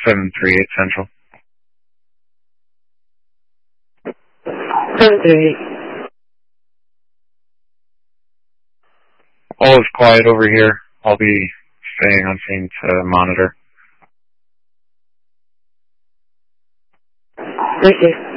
738 Central. 738. All is quiet over here. I'll be staying on scene to monitor. Thank you.